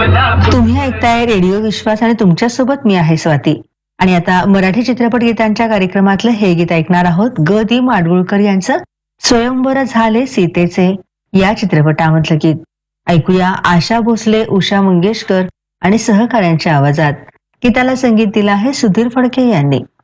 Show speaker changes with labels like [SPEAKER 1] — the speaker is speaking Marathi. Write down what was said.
[SPEAKER 1] तुम्ही ऐकताय रेडिओ विश्वास आणि तुमच्यासोबत मी आहे स्वाती. आणि आता मराठी चित्रपट गीतांच्या कार्यक्रमातलं हे गीत ऐकणार आहोत. ग दी माडगुळकर यांचं स्वयंवर झाले सीतेचे या चित्रपटामधलं गीत. ऐकूया आशा भोसले, उषा मंगेशकर आणि सहकाऱ्यांच्या आवाजात. गीताला संगीत दिलं आहे सुधीर फडके यांनी.